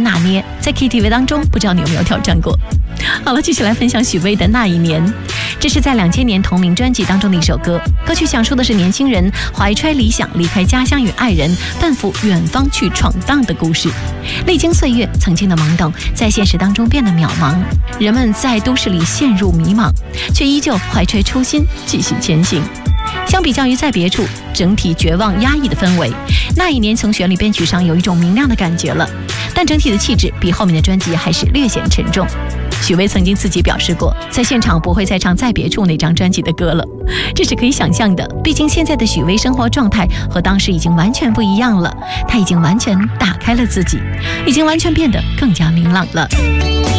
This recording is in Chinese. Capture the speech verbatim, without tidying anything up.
拿捏，在 K T V 当中，不知道你有没有挑战过？好了，继续来分享许巍的《那一年》，这是在两千年同名专辑当中的一首歌。歌曲讲述的是年轻人怀揣理想，离开家乡与爱人，奔赴远方去闯荡的故事。历经岁月，曾经的懵懂在现实当中变得渺茫，人们在都市里陷入迷茫，却依旧怀揣初心，继续前行。相比较于在别处整体绝望压抑的氛围，那一年从旋律编曲上有一种明亮的感觉了，但整体的气质比后面的专辑还是略显沉重。许巍曾经自己表示过，在现场不会再唱在别处那张专辑的歌了，这是可以想象的，毕竟现在的许巍生活状态和当时已经完全不一样了，他已经完全打开了自己，已经完全变得更加明朗了。